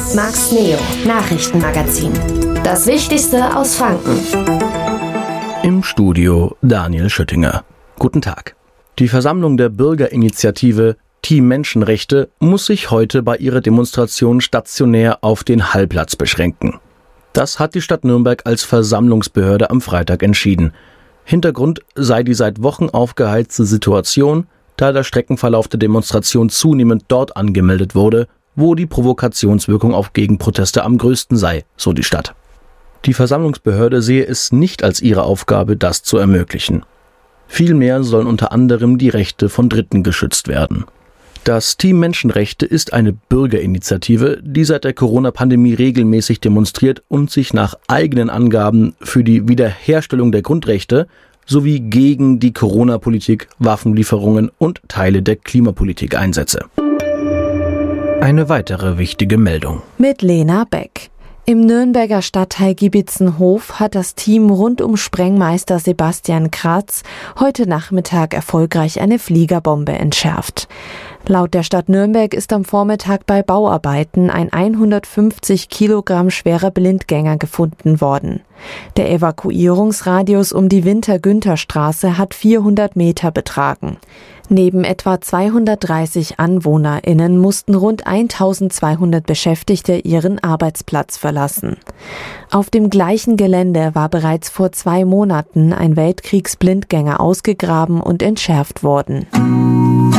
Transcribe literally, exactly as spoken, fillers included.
Max Neo Nachrichtenmagazin. Das Wichtigste aus Franken. Im Studio Daniel Schüttinger. Guten Tag. Die Versammlung der Bürgerinitiative Team Menschenrechte muss sich heute bei ihrer Demonstration stationär auf den Hallplatz beschränken. Das hat die Stadt Nürnberg als Versammlungsbehörde am Freitag entschieden. Hintergrund sei die seit Wochen aufgeheizte Situation, da der Streckenverlauf der Demonstration zunehmend dort angemeldet wurde, wo die Provokationswirkung auf Gegenproteste am größten sei, so die Stadt. Die Versammlungsbehörde sehe es nicht als ihre Aufgabe, das zu ermöglichen. Vielmehr sollen unter anderem die Rechte von Dritten geschützt werden. Das Team Menschenrechte ist eine Bürgerinitiative, die seit der Corona-Pandemie regelmäßig demonstriert und sich nach eigenen Angaben für die Wiederherstellung der Grundrechte sowie gegen die Corona-Politik, Waffenlieferungen und Teile der Klimapolitik einsetze. Eine weitere wichtige Meldung. Mit Lena Beck. Im Nürnberger Stadtteil Giebitzenhof hat das Team rund um Sprengmeister Sebastian Kratz heute Nachmittag erfolgreich eine Fliegerbombe entschärft. Laut der Stadt Nürnberg ist am Vormittag bei Bauarbeiten ein hundertfünfzig Kilogramm schwerer Blindgänger gefunden worden. Der Evakuierungsradius um die Winter-Günther-Straße hat vierhundert Meter betragen. Neben etwa zweihundertdreißig AnwohnerInnen mussten rund eintausendzweihundert Beschäftigte ihren Arbeitsplatz verlassen. Auf dem gleichen Gelände war bereits vor zwei Monaten ein Weltkriegsblindgänger ausgegraben und entschärft worden.